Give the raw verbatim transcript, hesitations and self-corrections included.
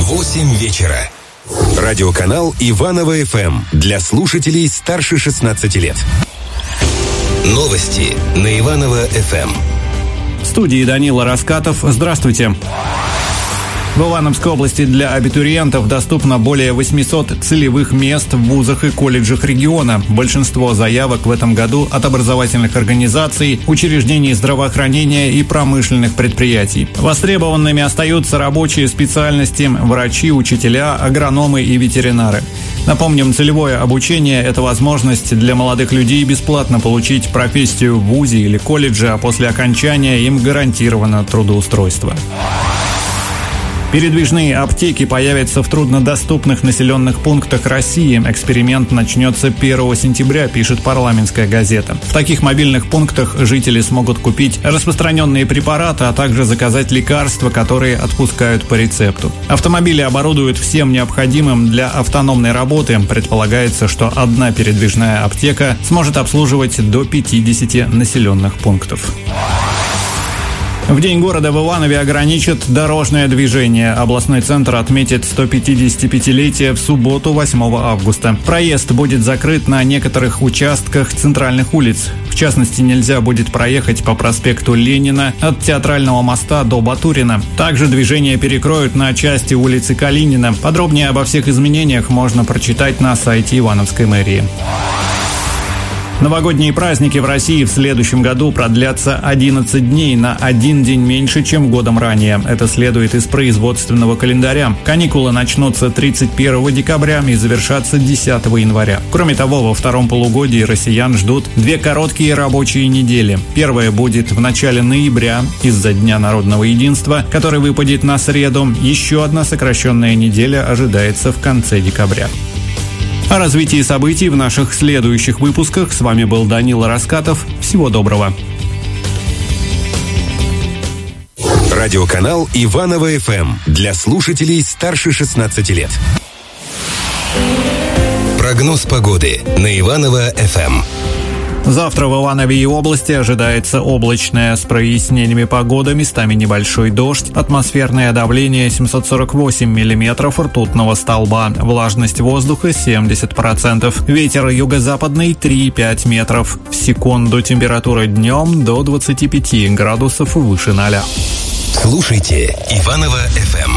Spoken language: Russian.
восемь вечера. Радиоканал Иваново эф эм для слушателей старше шестнадцати лет. Новости на Иваново эф эм. В студии Данила Раскатов. Здравствуйте. В Ивановской области для абитуриентов доступно более восемьсот целевых мест в вузах и колледжах региона. Большинство заявок в этом году от образовательных организаций, учреждений здравоохранения и промышленных предприятий. Востребованными остаются рабочие специальности, врачи, учителя, агрономы и ветеринары. Напомним, целевое обучение – это возможность для молодых людей бесплатно получить профессию в вузе или колледже, а после окончания им гарантировано трудоустройство. Передвижные аптеки появятся в труднодоступных населенных пунктах России. Эксперимент начнется первого сентября, пишет «Парламентская газета». В таких мобильных пунктах жители смогут купить распространенные препараты, а также заказать лекарства, которые отпускают по рецепту. Автомобили оборудуют всем необходимым для автономной работы. Предполагается, что одна передвижная аптека сможет обслуживать до пятидесяти населенных пунктов. В День города в Иванове ограничат дорожное движение. Областной центр отметит сто пятидесятипятилетие в субботу, восьмого августа. Проезд будет закрыт на некоторых участках центральных улиц. В частности, нельзя будет проехать по проспекту Ленина от Театрального моста до Батурина. Также движение перекроют на части улицы Калинина. Подробнее обо всех изменениях можно прочитать на сайте Ивановской мэрии. Новогодние праздники в России в следующем году продлятся одиннадцать дней, на один день меньше, чем годом ранее. Это следует из производственного календаря. Каникулы начнутся тридцать первого декабря и завершатся десятого января. Кроме того, во втором полугодии россиян ждут две короткие рабочие недели. Первая будет в начале ноября из-за Дня народного единства, который выпадет на среду. Еще одна сокращенная неделя ожидается в конце декабря. О развитии событий в наших следующих выпусках. С вами был Данила Раскатов. Всего доброго. Радиоканал Иваново эф эм для слушателей старше шестнадцати лет. Прогноз погоды на Иваново эф эм. Завтра в Иванове и области ожидается облачная с прояснениями погода, местами небольшой дождь, атмосферное давление семьсот сорок восемь миллиметров ртутного столба, влажность воздуха семьдесят процентов, ветер юго-западный три и пять метров в секунду, температура днем до двадцати пяти градусов выше ноля. Слушайте Иваново эф эм.